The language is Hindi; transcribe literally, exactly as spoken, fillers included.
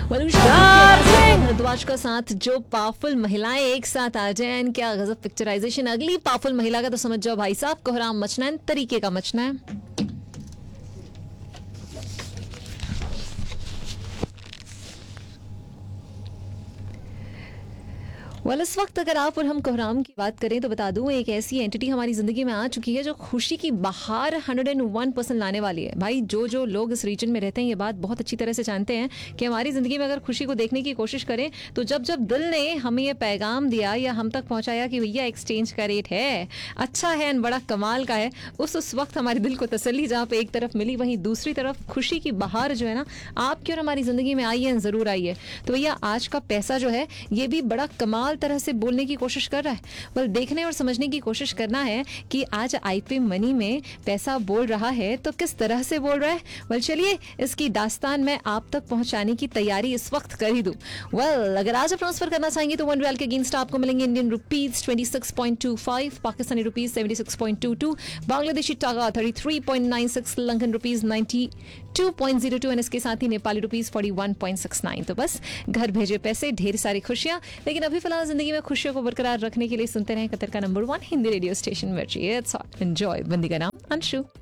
भारद्वाज का साथ जो पावरफुल महिलाएं एक साथ आ जाए, क्या गजब पिक्चराइजेशन। अगली पावरफुल महिला का तो समझ जाओ भाई साहब, कोहराम मचना है, तरीके का मचना है। वेल इस वक्त अगर आप और हम कोहराम की बात करें तो बता दूं, एक ऐसी एंटिटी हमारी ज़िंदगी में आ चुकी है जो खुशी की बहार एक सौ एक परसेंट लाने वाली है। भाई जो जो लोग इस रीजन में रहते हैं ये बात बहुत अच्छी तरह से जानते हैं कि हमारी ज़िंदगी में अगर खुशी को देखने की कोशिश करें तो जब जब दिल ने हमें ये पैगाम दिया या हम तक पहुँचाया कि भैया एक्सचेंज का रेट है, अच्छा है एंड बड़ा कमाल का है, उस उस वक्त हमारे दिल को तसल्ली जहाँ पे एक तरफ मिली, वहीं दूसरी तरफ खुशी की बहार जो है ना आपकी और हमारी ज़िंदगी में आई है, ज़रूर आई है। तो भैया आज का पैसा जो है ये भी बड़ा कमाल तरह से बोलने की कोशिश कर रहा है। well, देखने और समझने की कोशिश करना है कि आज आईपी मनी में पैसा बोल रहा है तो किस तरह से बोल रहा है। well, चलिए इसकी दास्तान मैं आप तक पहुंचाने की तैयारी इस वक्त कर ही दूं। well, अगर आज आप ट्रांसफर करना चाहेंगे तो वन रियाल के अगेंस्ट आपको मिलेंगे इंडियन रुपीज छब्बीस पॉइंट दो पाँच, पाकिस्तानी रुपीज छिहत्तर पॉइंट दो दो, बांग्लादेशी टाका तैंतीस पॉइंट नौ छह, श्रीलंकन रुपीज बानवे पॉइंट ज़ीरो टू और इसके साथ ही नेपाली रुपीज इकतालीस पॉइंट छह नौ। तो बस घर भेजे पैसे, ढेर सारी खुशियां। लेकिन अभी फिलहाल जिंदगी में खुशियों को बरकरार रखने के लिए सुनते रहे कतर का number one Hindi radio station मिर्ची। It's hot, enjoy. बंदी का नाम अंशु।